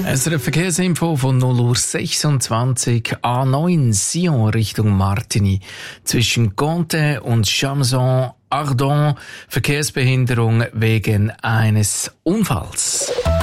SRF Verkehrsinfo von 0 Uhr 26 A9 Sion Richtung Martigny. Zwischen Contes und Chamson Ardon Verkehrsbehinderung wegen eines Unfalls.